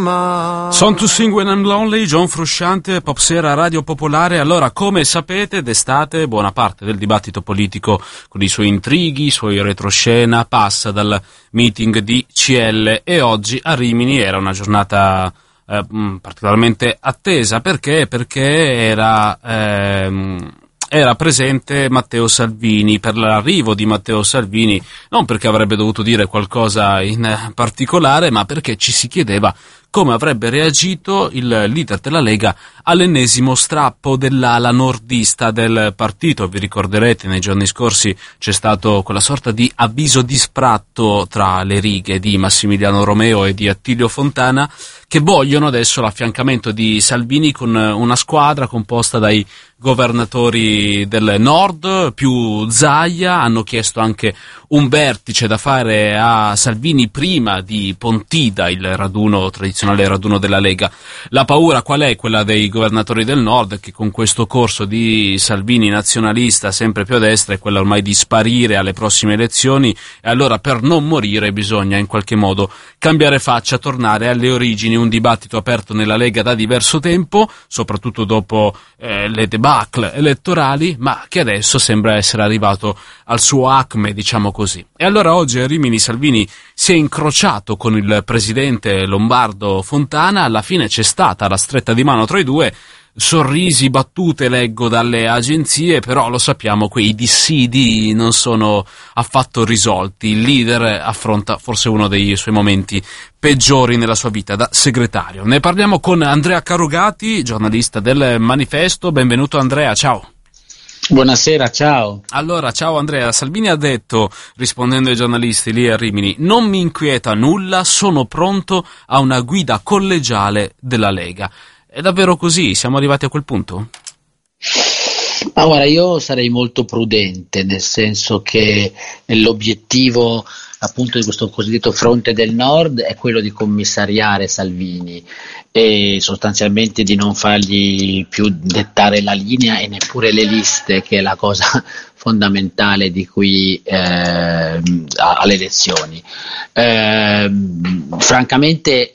Song to Sing When I'm Lonely, John Frusciante, Pop Sera, Radio Popolare. Allora, come sapete, d'estate buona parte del dibattito politico, con i suoi intrighi, i suoi retroscena, passa dal meeting di CL, e oggi a Rimini era una giornata particolarmente attesa. Perché? Perché era presente Matteo Salvini, per l'arrivo di Matteo Salvini, non perché avrebbe dovuto dire qualcosa in particolare, ma perché ci si chiedeva come avrebbe reagito il leader della Lega all'ennesimo strappo dell'ala nordista del partito. Vi ricorderete, nei giorni scorsi c'è stato quella sorta di avviso di sfratto tra le righe di Massimiliano Romeo e di Attilio Fontana, che vogliono adesso l'affiancamento di Salvini con una squadra composta dai governatori del nord più Zaia. Hanno chiesto anche un vertice da fare a Salvini prima di Pontida, il tradizionale raduno della Lega. La paura qual è? Quella dei governatori del nord, che con questo corso di Salvini nazionalista sempre più a destra è quella ormai di sparire alle prossime elezioni, e allora per non morire bisogna in qualche modo cambiare faccia, tornare alle origini. Un dibattito aperto nella Lega da diverso tempo, soprattutto dopo le debacle elettorali, ma che adesso sembra essere arrivato al suo acme, diciamo così. E allora oggi a Rimini Salvini si è incrociato con il presidente lombardo Fontana. Alla fine c'è stata la stretta di mano tra i due, sorrisi, battute leggo dalle agenzie, però lo sappiamo, quei dissidi non sono affatto risolti. Il leader affronta forse uno dei suoi momenti peggiori nella sua vita da segretario. Ne parliamo con Andrea Carugati, giornalista del Manifesto. Benvenuto Andrea, ciao. Buonasera, ciao. Allora, ciao Andrea. Salvini ha detto, rispondendo ai giornalisti lì a Rimini: non mi inquieta nulla, sono pronto a una guida collegiale della Lega. È davvero così? Siamo arrivati a quel punto? Ma guarda, io sarei molto prudente, nel senso che l'obiettivo appunto di questo cosiddetto fronte del nord è quello di commissariare Salvini e sostanzialmente di non fargli più dettare la linea e neppure le liste, che è la cosa fondamentale di qui alle elezioni. Francamente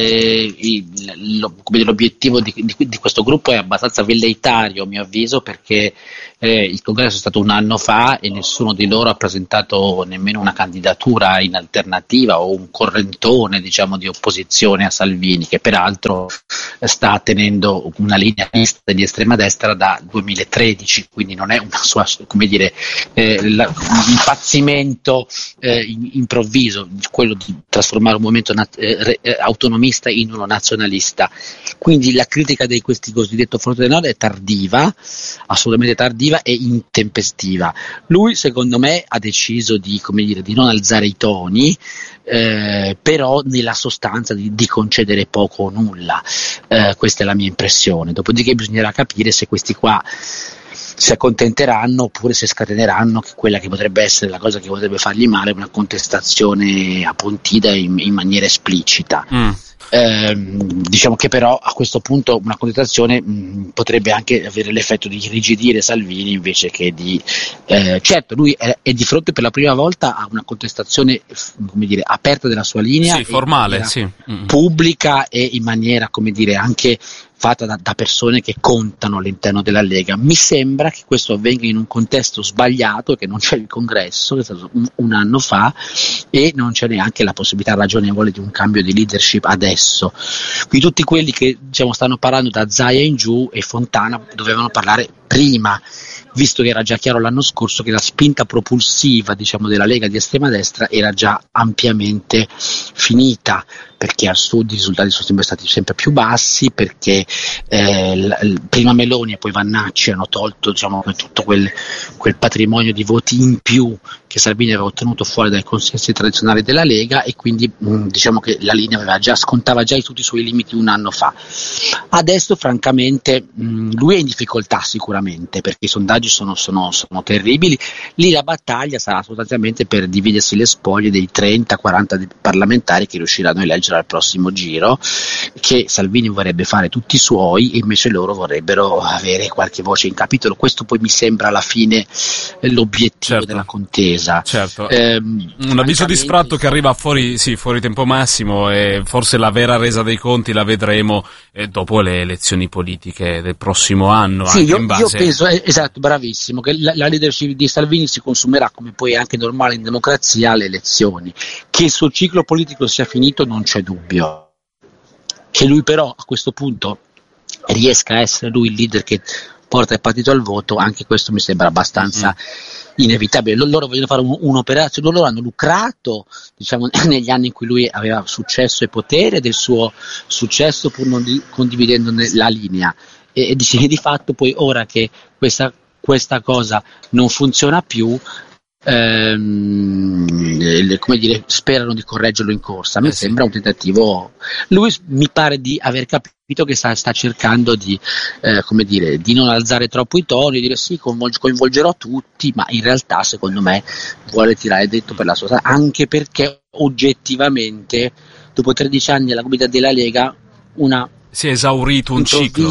l'obiettivo di questo gruppo è abbastanza velleitario, a mio avviso, perché il congresso è stato un anno fa e nessuno di loro ha presentato nemmeno una candidatura in alternativa o un correntone, diciamo, di opposizione a Salvini, che peraltro sta tenendo una linea di estrema destra da 2013, quindi non è una sua, come dire, un impazzimento improvviso, quello di trasformare un movimento autonomista in uno nazionalista. Quindi la critica di questi cosiddetto fronte del nord è tardiva, assolutamente tardiva e intempestiva. Lui, secondo me, ha deciso di non alzare i toni, però nella sostanza di concedere poco o nulla. Questa è la mia impressione. Dopodiché bisognerà capire se questi qua si accontenteranno oppure se scateneranno quella che potrebbe essere la cosa che potrebbe fargli male, una contestazione a Pontida in maniera esplicita. Diciamo che però a questo punto una contestazione potrebbe anche avere l'effetto di irrigidire Salvini invece che di certo, lui è di fronte per la prima volta a una contestazione, come dire, aperta della sua linea, sì, formale, sì, pubblica e in maniera, come dire, anche fatta da persone che contano all'interno della Lega. Mi sembra che questo avvenga in un contesto sbagliato, che non c'è il congresso, che è stato un anno fa, e non c'è neanche la possibilità ragionevole di un cambio di leadership adesso. Quindi tutti quelli che, diciamo, stanno parlando da Zaia in giù e Fontana dovevano parlare prima, visto che era già chiaro l'anno scorso che la spinta propulsiva, diciamo, della Lega di estrema destra era già ampiamente finita, perché al sud i risultati sono sempre più bassi, perché prima Meloni e poi Vannacci hanno tolto, diciamo, tutto quel patrimonio di voti in più che Salvini aveva ottenuto fuori dai consensi tradizionali della Lega, e quindi diciamo che la linea scontava già tutti i suoi limiti un anno fa. Adesso francamente lui è in difficoltà sicuramente, perché i sondaggi oggi sono terribili. Lì la battaglia sarà sostanzialmente per dividersi le spoglie dei 30-40 parlamentari che riusciranno a eleggere al prossimo giro, che Salvini vorrebbe fare tutti i suoi e invece loro vorrebbero avere qualche voce in capitolo. Questo poi mi sembra alla fine l'obiettivo della contesa. Certo. Un avviso di sfratto che arriva fuori tempo massimo, e forse la vera resa dei conti la vedremo dopo le elezioni politiche del prossimo anno. Sì, anche io penso, esatto, bravissimo, che la leadership di Salvini si consumerà, come poi è anche normale in democrazia, alle elezioni. Che il suo ciclo politico sia finito non c'è dubbio. Che lui però a questo punto riesca a essere lui il leader che porta il partito al voto, anche questo mi sembra abbastanza inevitabile. Loro vogliono fare un'operazione, loro hanno lucrato, diciamo, negli anni in cui lui aveva successo e potere del suo successo, pur non condividendone la linea, e di fatto poi ora che questa cosa non funziona più, come dire, sperano di correggerlo in corsa. A me sembra un tentativo. Lui mi pare di aver capito che sta cercando di non alzare troppo i toni, dire sì, coinvolgerò tutti, ma in realtà secondo me vuole tirare dritto per la sua strada, anche perché oggettivamente dopo 13 anni alla guida della Lega si è esaurito un ciclo,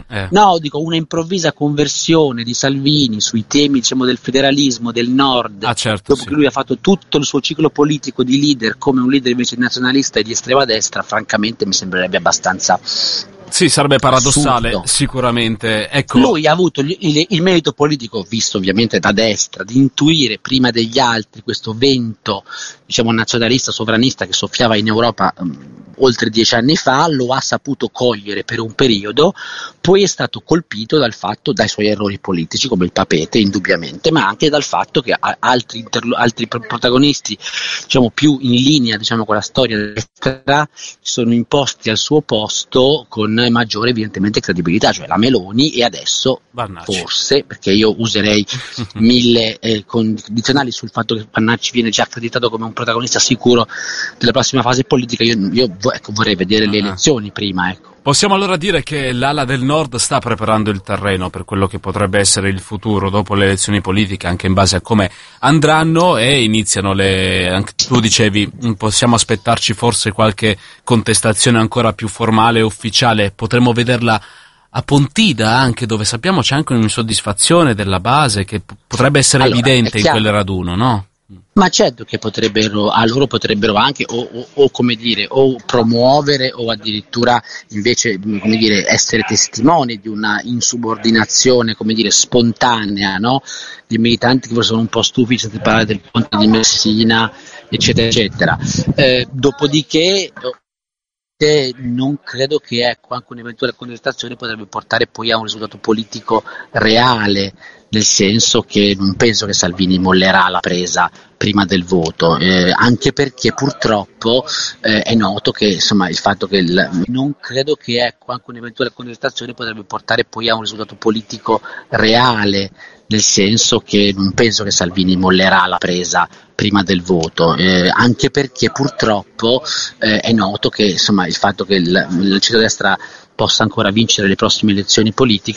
una improvvisa conversione di Salvini sui temi, diciamo, del federalismo, del nord, dopo che lui ha fatto tutto il suo ciclo politico di leader come un leader invece nazionalista e di estrema destra. Francamente mi sembrerebbe abbastanza sarebbe paradossale, assurdo. Sicuramente. Ecco. Lui ha avuto il merito politico, visto ovviamente da destra, di intuire prima degli altri questo vento, diciamo, nazionalista, sovranista che soffiava in Europa oltre 10 anni fa, lo ha saputo cogliere per un periodo, poi è stato colpito dai suoi errori politici come il Papete, indubbiamente, ma anche dal fatto che altri protagonisti, diciamo, più in linea, diciamo, con la storia destra, si sono imposti al suo posto con maggiore evidentemente credibilità, cioè la Meloni e adesso Vannacci. Forse, perché io userei 1000 condizionali sul fatto che Vannacci viene già accreditato come un protagonista sicuro della prossima fase politica. Io vorrei vedere le elezioni prima, ecco. Possiamo allora dire che l'ala del nord sta preparando il terreno per quello che potrebbe essere il futuro dopo le elezioni politiche, anche in base a come andranno, e iniziano anche tu dicevi, possiamo aspettarci forse qualche contestazione ancora più formale e ufficiale, potremmo vederla a Pontida anche, dove sappiamo c'è anche un'insoddisfazione della base che potrebbe essere evidente in quel raduno, no? Ma certo che loro potrebbero anche o come dire, o promuovere o addirittura invece, come dire, essere testimoni di una insubordinazione, come dire, spontanea, no? Di militanti che forse sono un po' stufi, senza parlare del ponte di Messina, eccetera, eccetera. Dopodiché non credo che anche un'eventuale contestazione potrebbe portare poi a un risultato politico reale, nel senso che non penso che Salvini mollerà la presa prima del voto, anche perché purtroppo è noto che, insomma, il fatto che non credo che anche un'eventuale contestazione potrebbe portare poi a un risultato politico reale, nel senso che non penso che Salvini mollerà la presa prima del voto, anche perché purtroppo è noto che, insomma, il fatto che il centrodestra possa ancora vincere le prossime elezioni politiche